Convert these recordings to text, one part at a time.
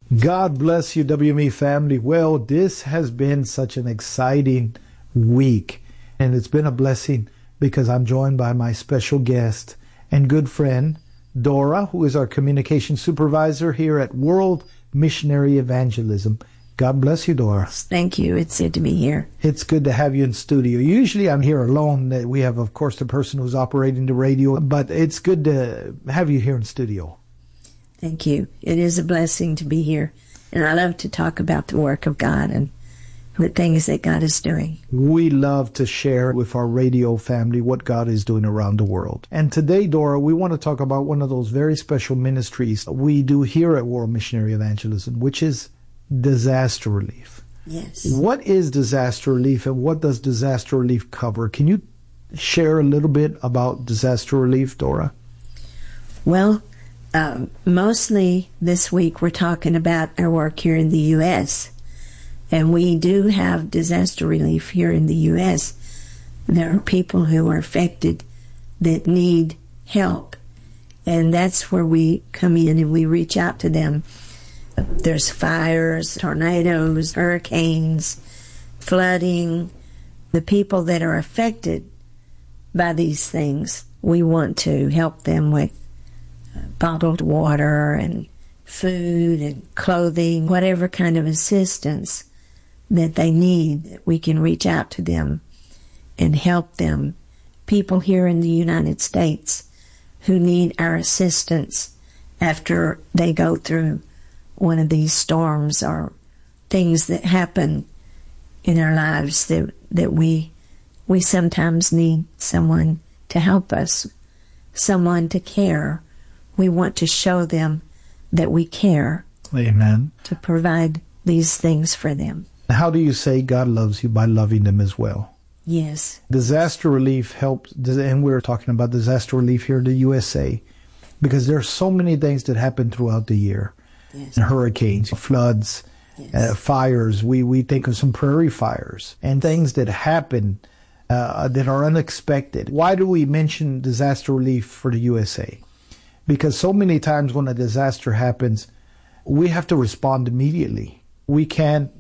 God bless you, WME family. Well, this has been such an exciting week, and it's been a blessing because I'm joined by my special guest and good friend, Dora, who is our communication supervisor here at World Missionary Evangelism. God bless you, Dora. Thank you. It's good to be here. It's good to have you in studio. Usually I'm here alone. We have, of course, the person who's operating the radio, but it's good to have you here in studio. Thank you. It is a blessing to be here. And I love to talk about the work of God and the things that God is doing. We love to share with our radio family what God is doing around the world. And today, Dora, we want to talk about one of those very special ministries we do here at World Missionary Evangelism, which is disaster relief. Yes. What is disaster relief and what does disaster relief cover? Can you share a little bit about disaster relief, Dora? Well, mostly this week we're talking about our work here in the U.S. And we do have disaster relief here in the U.S. There are people who are affected that need help. And that's where we come in and we reach out to them. There's fires, tornadoes, hurricanes, flooding. The people that are affected by these things, we want to help them with bottled water and food and clothing, whatever kind of assistance that they need. We can reach out to them and help them. People here in the United States who need our assistance after they go through one of these storms or things that happen in our lives that we sometimes need someone to help us, someone to care. We want to show them that we care. Amen. To provide these things for them. How do you say God loves you? By loving them as well. Yes. Disaster relief helps, and we're talking about disaster relief here in the USA, because there are so many things that happen throughout the year. Yes. Hurricanes, floods, yes. Fires. We think of some prairie fires and things that happen that are unexpected. Why do we mention disaster relief for the USA? Because so many times when a disaster happens, we have to respond immediately. We can't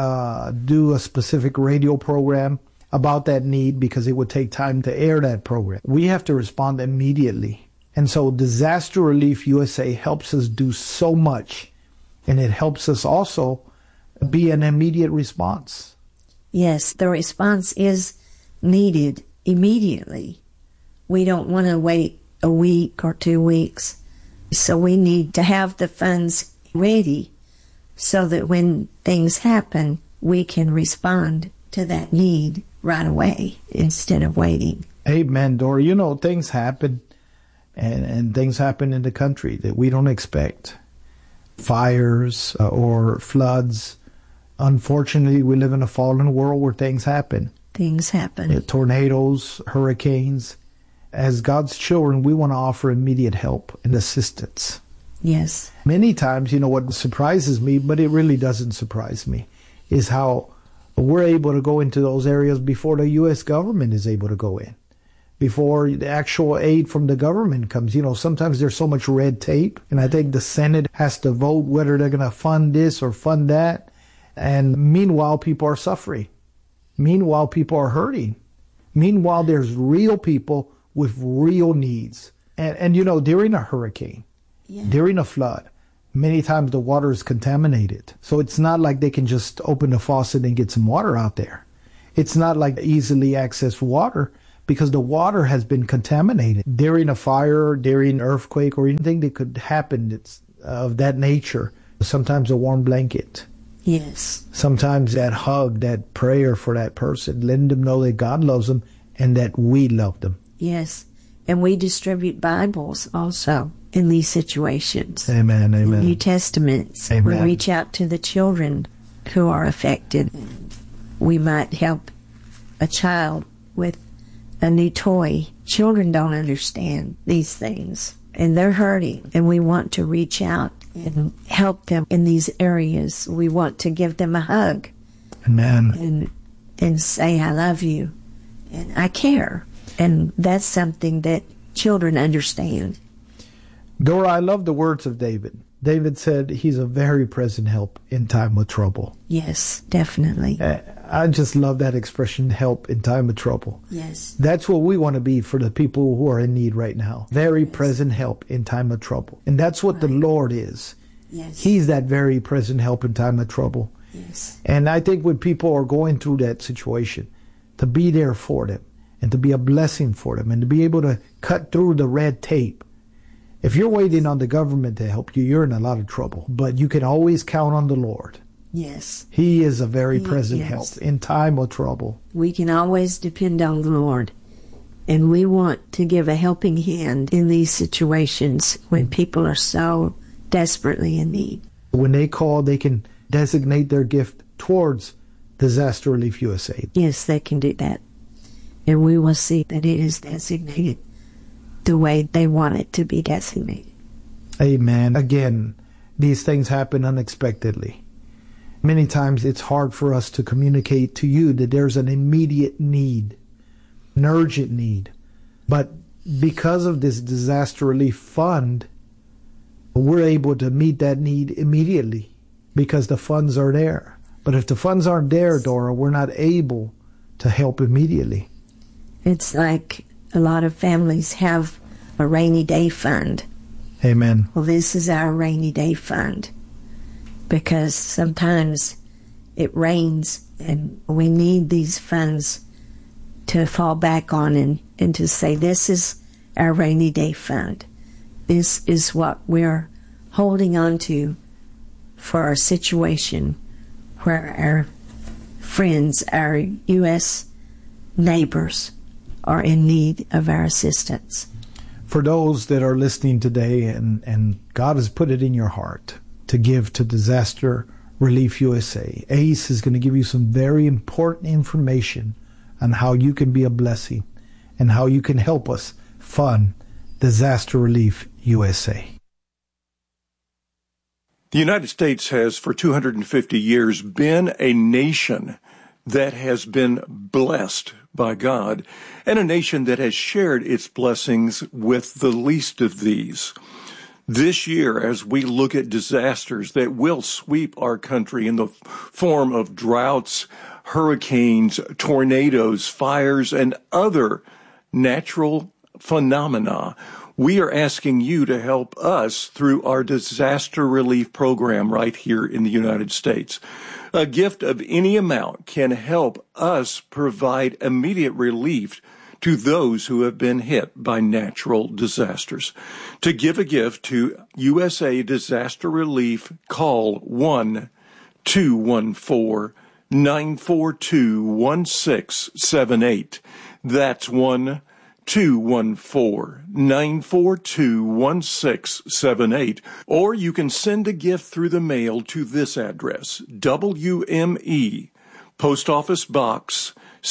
do a specific radio program about that need because it would take time to air that program. We have to respond immediately. And so Disaster Relief USA helps us do so much, and it helps us also be an immediate response. Yes, the response is needed immediately. We don't want to wait a week or 2 weeks. So we need to have the funds ready so that when things happen, we can respond to that need right away instead of waiting. Amen, Dora. You know, things happen. And things happen in the country that we don't expect. Fires or floods. Unfortunately, we live in a fallen world where things happen. Things happen. Tornadoes, hurricanes. As God's children, we want to offer immediate help and assistance. Yes. Many times, you know, what surprises me, but it really doesn't surprise me, is how we're able to go into those areas before the U.S. government is able to go in. Before the actual aid from the government comes. You know, sometimes there's so much red tape, and I think the Senate has to vote whether they're going to fund this or fund that. And meanwhile, people are suffering. Meanwhile, people are hurting. Meanwhile, there's real people with real needs. And you know, during a hurricane, during a flood, many times the water is contaminated. So it's not like they can just open the faucet and get some water out there. It's not like easily accessed water, because the water has been contaminated. During a fire, during an earthquake, or anything that could happen that's of that nature, sometimes a warm blanket. Yes. Sometimes that hug, that prayer for that person, letting them know that God loves them and that we love them. Yes. And we distribute Bibles also in these situations. Amen, amen. New Testaments. Amen. We reach out to the children who are affected. We might help a child with a new toy. Children don't understand these things, and they're hurting, and we want to reach out and help them in these areas. We want to give them a hug. Amen. And say, I love you, and I care. And that's something that children understand. Dora, I love the words of David. David said he's a very present help in time of trouble. Yes, definitely. I just love that expression, help in time of trouble. Yes. That's what we want to be for the people who are in need right now. Very present help in time of trouble. And that's what the Lord is. Yes. He's that very present help in time of trouble. Yes. And I think when people are going through that situation, to be there for them and to be a blessing for them and to be able to cut through the red tape. If you're waiting on the government to help you, you're in a lot of trouble. But you can always count on the Lord. Yes. He is a very present help in time of trouble. We can always depend on the Lord. And we want to give a helping hand in these situations when people are so desperately in need. When they call, they can designate their gift towards Disaster Relief USA. Yes, they can do that. And we will see that it is designated the way they want it to be designated. Amen. Again, these things happen unexpectedly. Many times it's hard for us to communicate to you that there's an immediate need, an urgent need. But because of this disaster relief fund, we're able to meet that need immediately because the funds are there. But if the funds aren't there, Dora, we're not able to help immediately. It's like a lot of families have a rainy day fund. Amen. Well, this is our rainy day fund because sometimes it rains and we need these funds to fall back on and to say, this is our rainy day fund. This is what we're holding on to for a situation where our friends, our U.S. neighbors, are in need of our assistance. For those that are listening today and God has put it in your heart to give to Disaster Relief USA, ACE is going to give you some very important information on how you can be a blessing and how you can help us fund Disaster Relief USA. The United States has for 250 years been a nation that has been blessed by God and a nation that has shared its blessings with the least of these. This year, as we look at disasters that will sweep our country in the form of droughts, hurricanes, tornadoes, fires, and other natural phenomena, we are asking you to help us through our disaster relief program right here in the United States. A gift of any amount can help us provide immediate relief to those who have been hit by natural disasters. To give a gift to USA Disaster Relief, call 1-214-942-1678. That's 1-214-942-1678. Or you can send a gift through the mail to this address, WME, Post Office Box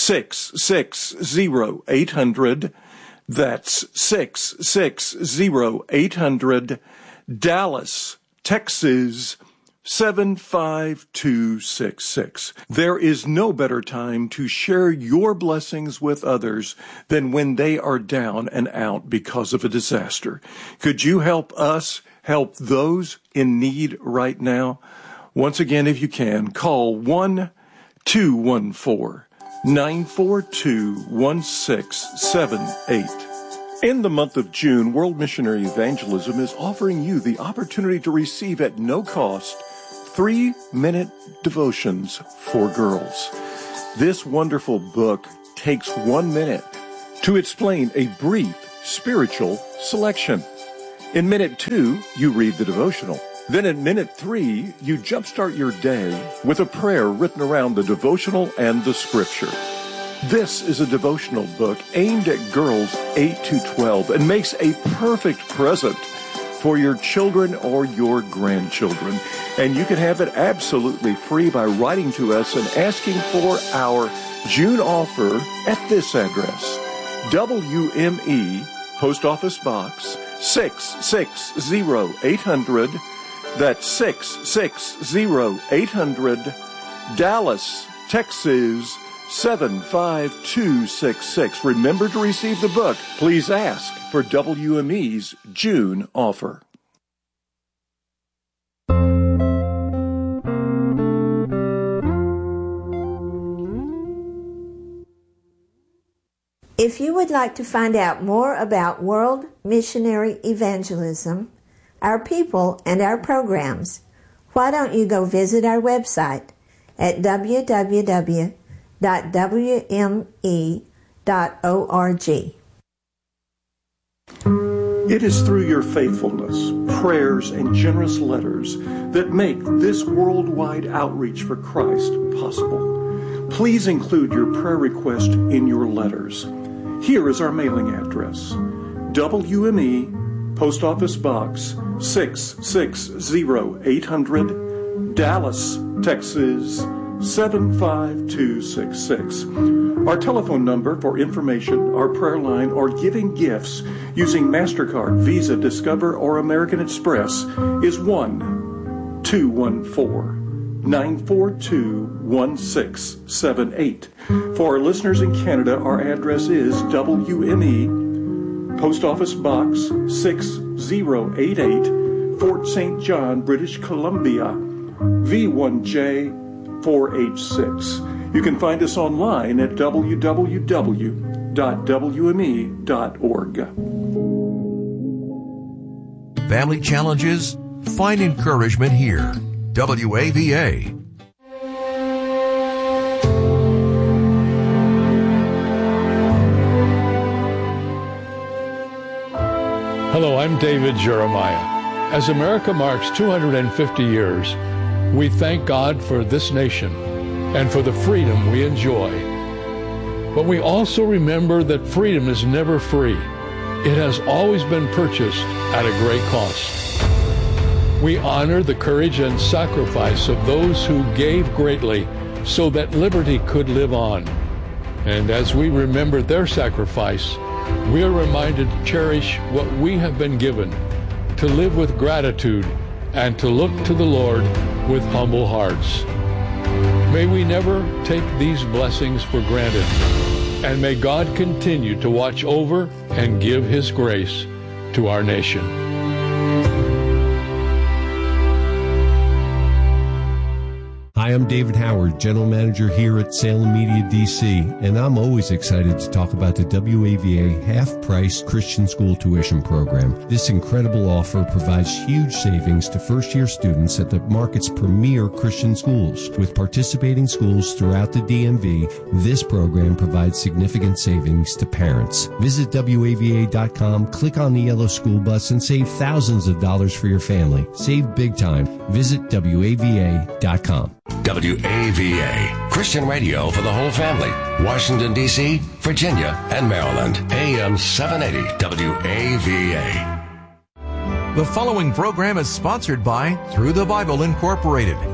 660-800. That's 660-800, Dallas, Texas 75266. There is no better time to share your blessings with others than when they are down and out because of a disaster. Could you help us help those in need right now? Once again, if you can, call 1-214-942-1678. In the month of June, World Missionary Evangelism is offering you the opportunity to receive at no cost 3-minute devotions for girls. This wonderful book takes 1 minute to explain a brief spiritual selection. In minute 2, you read the devotional. Then in minute 3, you jumpstart your day with a prayer written around the devotional and the scripture. This is a devotional book aimed at girls 8 to 12 and makes a perfect present for your children or your grandchildren. And you can have it absolutely free by writing to us and asking for our June offer at this address, WME, Post Office Box 660-800. That's 660-800, Dallas, Texas 75266. Remember to receive the book. Please ask for WME's June offer. If you would like to find out more about World Missionary Evangelism, our people, and our programs, why don't you go visit our website at www.wme.org. It is through your faithfulness, prayers, and generous letters that make this worldwide outreach for Christ possible. Please include your prayer request in your letters. Here is our mailing address: WME, Post Office Box 660-800, Dallas, Texas 75266. Our telephone number for information, our prayer line, or giving gifts using MasterCard, Visa, Discover, or American Express is 1-214-942-1678. For our listeners in Canada, our address is WME, Post Office Box 6088, Fort St. John, British Columbia, V1J4H6. You can find us online at www.wme.org. Family challenges? Find encouragement here. WAVA. Hello, I'm David Jeremiah. As America marks 250 years, we thank God for this nation and for the freedom we enjoy. But we also remember that freedom is never free. It has always been purchased at a great cost. We honor the courage and sacrifice of those who gave greatly so that liberty could live on. And as we remember their sacrifice, we are reminded to cherish what we have been given, to live with gratitude, and to look to the Lord with humble hearts. May we never take these blessings for granted, and may God continue to watch over and give His grace to our nation. Hi, I'm David Howard, General Manager here at Salem Media DC, and I'm always excited to talk about the WAVA half-price Christian school tuition program. This incredible offer provides huge savings to first-year students at the market's premier Christian schools. With participating schools throughout the DMV, this program provides significant savings to parents. Visit WAVA.com, click on the yellow school bus, and save thousands of dollars for your family. Save big time. Visit WAVA.com. WAVA, Christian radio for the whole family. Washington, D.C., Virginia, and Maryland. AM 780 WAVA. The following program is sponsored by Through the Bible Incorporated,